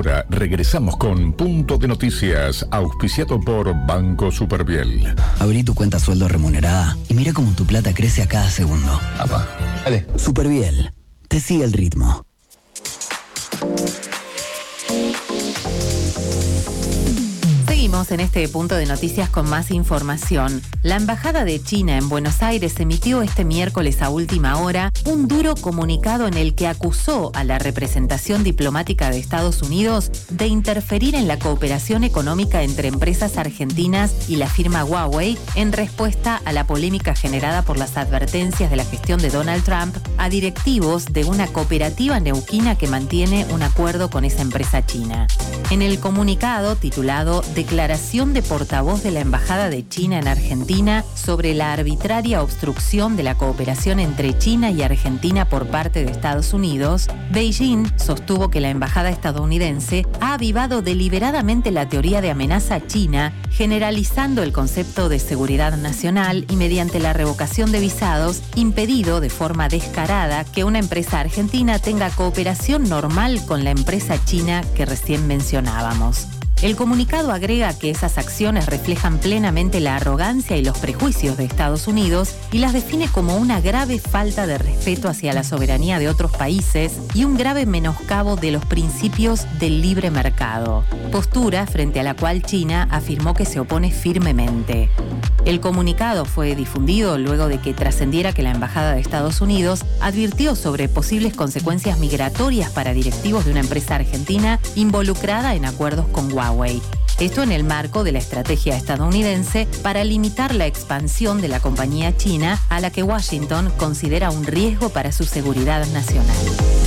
Ahora regresamos con Punto de Noticias, auspiciado por Banco Superviel. Abrí tu cuenta sueldo remunerada y mira cómo tu plata crece a cada segundo. Apa, dale. Superviel, te sigue el ritmo. Seguimos en este punto de noticias con más información. La Embajada de China en Buenos Aires emitió este miércoles a última hora un duro comunicado en el que acusó a la representación diplomática de Estados Unidos de interferir en la cooperación económica entre empresas argentinas y la firma Huawei en respuesta a la polémica generada por las advertencias de la gestión de Donald Trump a directivos de una cooperativa neuquina que mantiene un acuerdo con esa empresa china. En el comunicado, titulado Declaración de portavoz de la Embajada de China en Argentina sobre la arbitraria obstrucción de la cooperación entre China y Argentina por parte de Estados Unidos, Beijing sostuvo que la Embajada estadounidense ha avivado deliberadamente la teoría de amenaza china, generalizando el concepto de seguridad nacional y mediante la revocación de visados, impedido de forma descarada que una empresa argentina tenga cooperación normal con la empresa china que recién mencionábamos. El comunicado agrega que esas acciones reflejan plenamente la arrogancia y los prejuicios de Estados Unidos y las define como una grave falta de respeto hacia la soberanía de otros países y un grave menoscabo de los principios del libre mercado, postura frente a la cual China afirmó que se opone firmemente. El comunicado fue difundido luego de que trascendiera que la Embajada de Estados Unidos advirtió sobre posibles consecuencias migratorias para directivos de una empresa argentina involucrada en acuerdos con Huawei. Esto en el marco de la estrategia estadounidense para limitar la expansión de la compañía china a la que Washington considera un riesgo para su seguridad nacional.